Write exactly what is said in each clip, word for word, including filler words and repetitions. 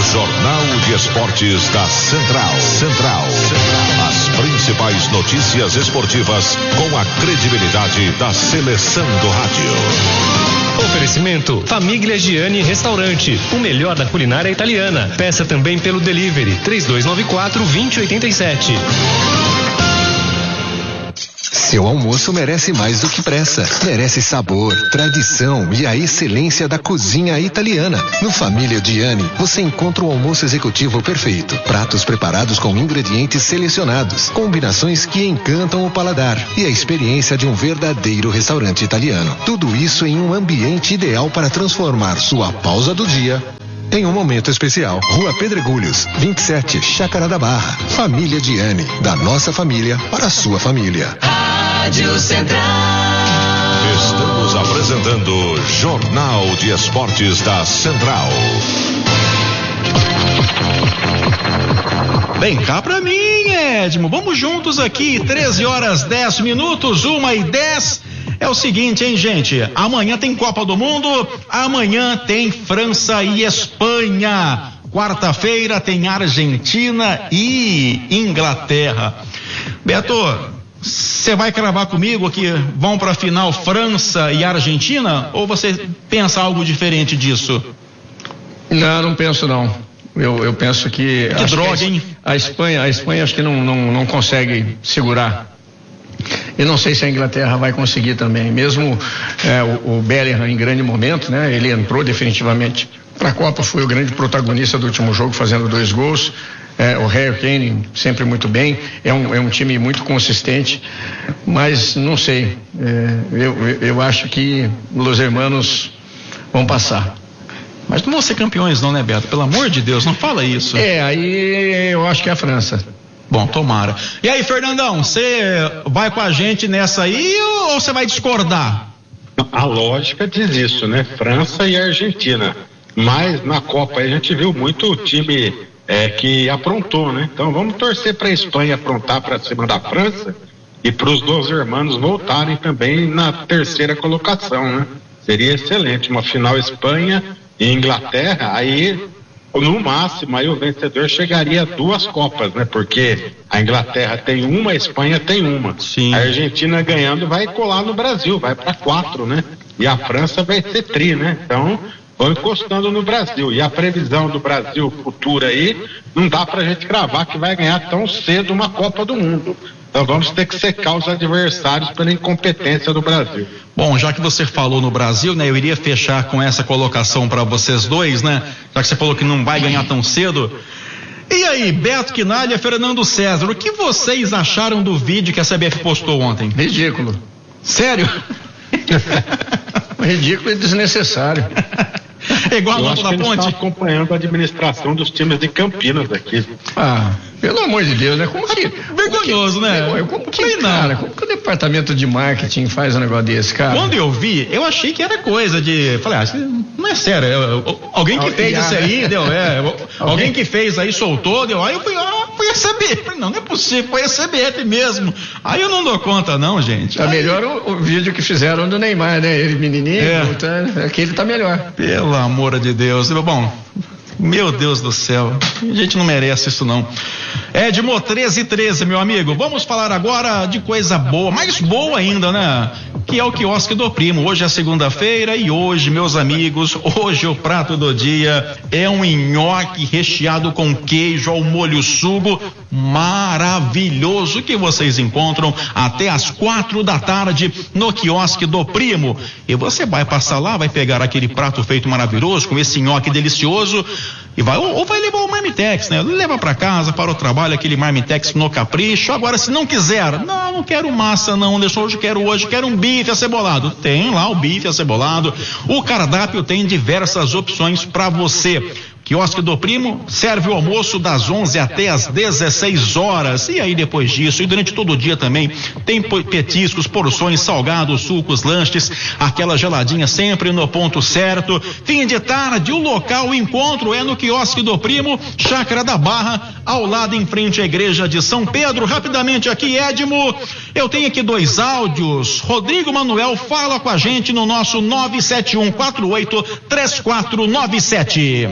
Jornal de Esportes da Central. Central. As principais notícias esportivas com a credibilidade da seleção do rádio. Oferecimento Famiglia Gianni Restaurante, o melhor da culinária italiana. Peça também pelo delivery três dois nove quatro, dois zero oito sete. Seu almoço merece mais do que pressa. Merece sabor, tradição e a excelência da cozinha italiana. No Família Gianni, você encontra o almoço executivo perfeito. Pratos preparados com ingredientes selecionados. Combinações que encantam o paladar. E a experiência de um verdadeiro restaurante italiano. Tudo isso em um ambiente ideal para transformar sua pausa do dia em um momento especial. Rua Pedregulhos, vinte e sete, Chácara da Barra. Família Gianni, da nossa família para a sua família. Rádio Central. Estamos apresentando Jornal de Esportes da Central. Vem cá pra mim, Edmo. Vamos juntos aqui, treze horas, dez minutos, uma e dez. É o seguinte, hein, gente? Amanhã tem Copa do Mundo, amanhã tem França e Espanha. Quarta-feira tem Argentina e Inglaterra. Beto, você vai cravar comigo que vão pra final França e Argentina? Ou você pensa algo diferente disso? Não, não penso não. Eu, eu penso que... Que droga, que a, hein? A Espanha, a Espanha acho que não, não, não consegue segurar. E não sei se a Inglaterra vai conseguir também. Mesmo é, o, o Bellingham em grande momento, né? Ele entrou definitivamente para a Copa, foi o grande protagonista do último jogo, fazendo dois gols. É, o Harry Kane sempre muito bem. É um, é um time muito consistente, mas não sei. É, eu, eu acho que os hermanos vão passar. Mas não vão ser campeões não, né, Beto? Pelo amor de Deus, não fala isso. É, aí eu acho que é a França. Bom, tomara. E aí, Fernandão, você vai com a gente nessa aí ou você vai discordar? A lógica diz isso, né? França e Argentina. Mas na Copa a gente viu muito o time é, que aprontou, né? Então vamos torcer para a Espanha aprontar para cima da França e para os dois irmãos voltarem também na terceira colocação, né? Seria excelente, uma final Espanha e Inglaterra, aí no máximo aí o vencedor chegaria a duas Copas, né? Porque a Inglaterra tem uma, a Espanha tem uma. Sim. A Argentina ganhando vai colar no Brasil, vai para quatro, né? E a França vai ser tri, né? Então vão encostando no Brasil. E a previsão do Brasil futura aí, não dá pra gente cravar que vai ganhar tão cedo uma Copa do Mundo. Então vamos ter que secar os adversários pela incompetência do Brasil. Bom, já que você falou no Brasil, né, eu iria fechar com essa colocação para vocês dois, né? Já que você falou que não vai ganhar tão cedo. E aí, Beto Quinalha, Fernando César, o que vocês acharam do vídeo que a C B F postou ontem? Ridículo. Sério? Ridículo e desnecessário. É igual a Eu nota acho da que eles ponte? estão acompanhando a administração dos times de Campinas aqui. Ah, pelo amor de Deus, né? Como que... Vergonhoso, né? Como que, como que, cara, como que o departamento de marketing faz um negócio desse, cara? Quando eu vi, eu achei que era coisa de... Falei, ah, isso não é sério. Eu, alguém que fez isso aí, deu, é, alguém que fez aí, soltou, deu. Aí eu fui, ah, foi a C B F. Falei, não, não é possível, foi a C B F mesmo. Aí eu não dou conta não, gente. Tá aí... melhor o, o vídeo que fizeram do Neymar, né? Ele menininho, é. Tá, aquele tá melhor. Pelo amor de Deus. Bom, meu Deus do céu, a gente não merece isso não. Edmo, treze e treze, meu amigo. Vamos falar agora de coisa boa, mais boa ainda, né? Que é o quiosque do Primo. Hoje é segunda-feira e hoje, meus amigos, hoje o prato do dia é um nhoque recheado com queijo ao molho sugo maravilhoso que vocês encontram até às quatro da tarde no quiosque do Primo. E você vai passar lá, vai pegar aquele prato feito maravilhoso com esse nhoque delicioso e vai, ou, ou vai levar o Marmitex, né? Leva para casa, para o trabalho, aquele Marmitex no capricho. Agora, se não quiser, não, não quero massa não, deixa hoje, quero hoje, quero um bife acebolado. Tem lá o bife acebolado. O cardápio tem diversas opções para você. Quiosque do Primo serve o almoço das onze até as dezesseis horas. E aí depois disso, e durante todo o dia também, tem petiscos, porções, salgados, sucos, lanches, aquela geladinha sempre no ponto certo. Fim de tarde, o local, o encontro é no Quiosque do Primo, Chácara da Barra, ao lado em frente à igreja de São Pedro. Rapidamente aqui, Edmo, eu tenho aqui dois áudios. Rodrigo Manuel fala com a gente no nosso nove sete um quatro oito três quatro nove sete. Boa tarde,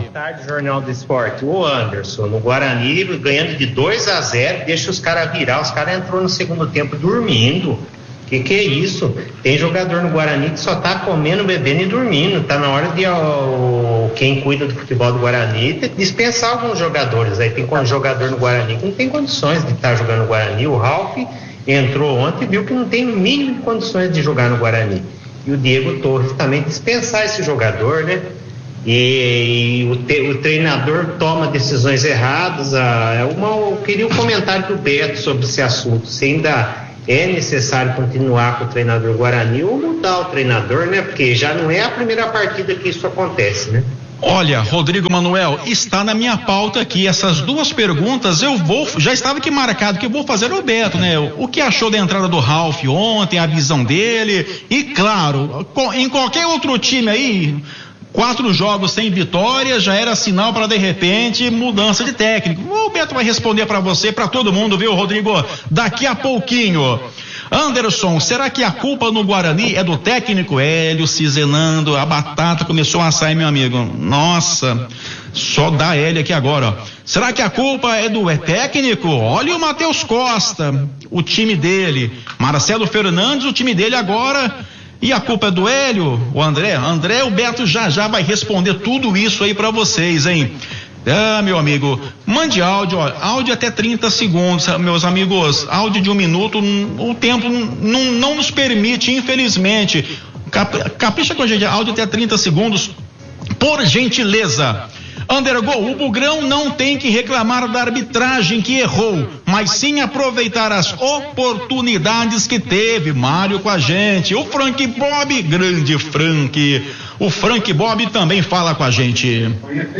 Jornal do Esporte. Ô Anderson, no Guarani, ganhando de dois a zero, deixa os caras virar. Os caras entrou no segundo tempo dormindo. Que que é isso? Tem jogador no Guarani que só tá comendo, bebendo e dormindo. Tá na hora de ó, quem cuida do futebol do Guarani dispensar alguns jogadores. Aí tem um jogador no Guarani que não tem condições de estar jogando no Guarani. O Ralf entrou ontem e viu que não tem o mínimo de condições de jogar no Guarani. E o Diego Torres também dispensar esse jogador, né? E, e o, te, o treinador toma decisões erradas. Ah, é uma, eu queria um comentário do Beto sobre esse assunto. Se ainda é necessário continuar com o treinador Guarani ou mudar o treinador, né? Porque já não é a primeira partida que isso acontece, né? Olha, Rodrigo Manuel, está na minha pauta aqui, essas duas perguntas eu vou, já estava aqui marcado que eu vou fazer ao Beto, né? O, o que achou da entrada do Ralf ontem, a visão dele, e claro, em qualquer outro time aí, quatro jogos sem vitória, já era sinal para de repente mudança de técnico. O Beto vai responder para você, para todo mundo, viu, Rodrigo? Daqui a pouquinho. Anderson, será que a culpa no Guarani é do técnico? Hélio Cizenando, a batata começou a sair, meu amigo. Nossa, só dá Hélio aqui agora, ó. Será que a culpa é do é técnico? Olha o Matheus Costa, o time dele. Marcelo Fernandes, o time dele agora. E a culpa é do Hélio? O André? André, o Beto já já vai responder tudo isso aí pra vocês, hein? Ah, meu amigo, mande áudio, ó, áudio até trinta segundos, meus amigos, áudio de um minuto, o tempo não, não nos permite, infelizmente. Cap, capricha com a gente, áudio até trinta segundos, por gentileza. Undergol, o Bugrão não tem que reclamar da arbitragem que errou, mas sim aproveitar as oportunidades que teve. Mário com a gente, o Frank Bob, grande Frank, o Frank Bob também fala com a gente.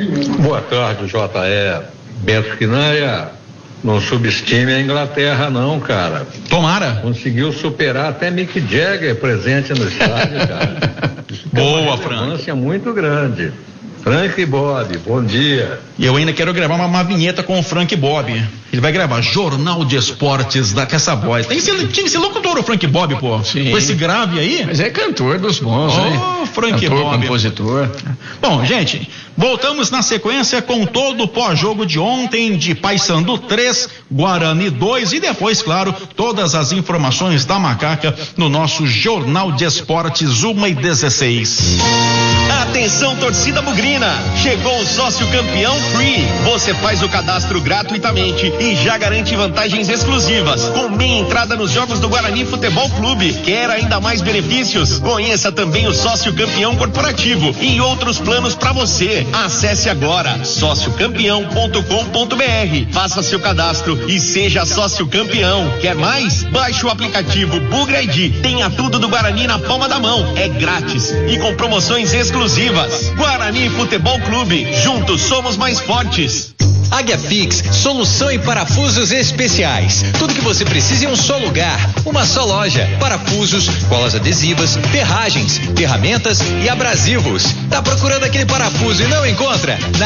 Boa tarde, J E. Beto Quinaia, não subestime a Inglaterra não, cara. Tomara. Conseguiu superar até Mick Jagger presente no estádio, cara. Boa, Frank. Uma relevância muito grande. Frank Bob, bom dia. E eu ainda quero gravar uma, uma vinheta com o Frank Bob. Ele vai gravar Jornal de Esportes da Essa Voz. Tem que ser, tinha que ser locutor o Frank Bob, pô. Sim. Com esse grave aí. Mas é cantor dos bons, oh, Frank cantor, Bob. Compositor. Bom, gente, voltamos na sequência com todo o pós-jogo de ontem de Paysandu três, Guarani dois e depois, claro, todas as informações da Macaca no nosso Jornal de Esportes uma e dezesseis. Atenção, torcida bugrina, chegou o sócio campeão Free. Você faz o cadastro gratuitamente e já garante vantagens exclusivas, com meia entrada nos jogos do Guarani Futebol Clube. Quer ainda mais benefícios? Conheça também o sócio campeão corporativo e outros planos para você. Acesse agora sócio campeão ponto com ponto br. Faça seu cadastro e seja sócio campeão. Quer mais? Baixe o aplicativo Bugra I D. Tenha tudo do Guarani na palma da mão. É grátis e com promoções exclusivas. Guarani Futebol Clube. Juntos somos mais fortes. Águia Fix, solução em parafusos especiais. Tudo que você precisa em um só lugar, uma só loja. Parafusos, colas adesivas, ferragens, ferramentas e abrasivos. Tá procurando aquele parafuso e não encontra? Na